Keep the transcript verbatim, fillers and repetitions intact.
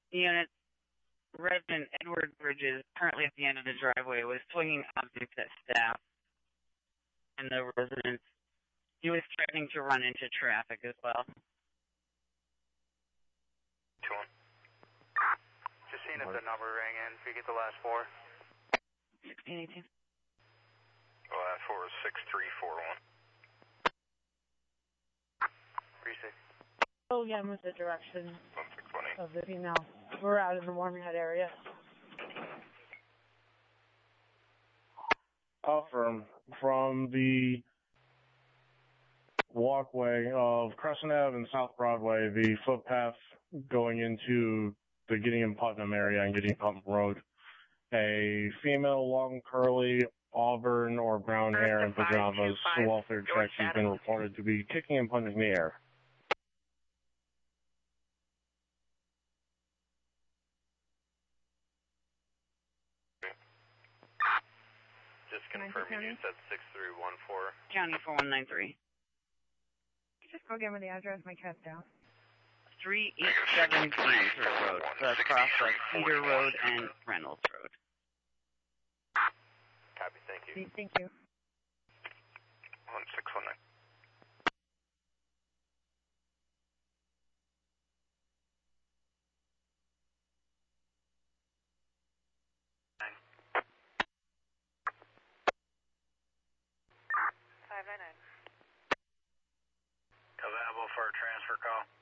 Unit Resident Edward Bridges, currently at the end of the driveway, was swinging objects at staff and the residents. He was threatening to run into traffic as well. two one. Just seeing if the number rang in, if you get the last four. sixteen eighteen. The last four is six three four one. three six. Oh, yeah, with the direction one six one eight. of the female. We're out in the Warmhead area. Affirm. From the walkway of Crescent Ave and South Broadway, the footpath going into the Gideon Putnam area and Gideon Putnam Road, a female long curly auburn or brown hair in pajamas, welfare check, she's been reported to be kicking and punching the air. Just confirming you said six three one four. County four one nine three. Just go give me the address, my cat's down. three eight seven Frankfurt Road, so across like Cedar Road and Reynolds Road. Copy, thank you. Thank you. one six one nine. five nine nine. Available for a transfer call.